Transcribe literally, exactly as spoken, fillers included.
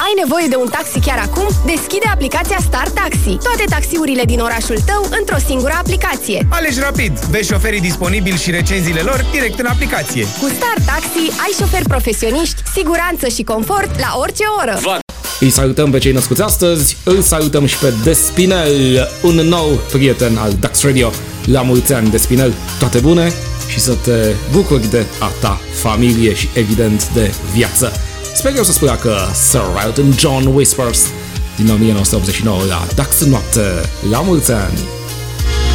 Ai nevoie de un taxi chiar acum? Deschide aplicația Star Taxi. Toate taxiurile din orașul tău într-o singură aplicație. Alegi rapid, vezi șoferii disponibili și recenziile lor direct în aplicație. Cu Star Taxi ai șoferi profesioniști, siguranță și confort la orice oră. Îi salutăm pe cei născuți astăzi, îl salutăm și pe Despinel, un nou prieten al Dax Radio. La mulți ani, Despinel, toate bune și să te bucuri de a ta familie și, evident, de viață. Sper eu să-ți placă Sir Elton John Whispers din o mie nouă sute optzeci și nouă la Dax în noapte. La mulți ani!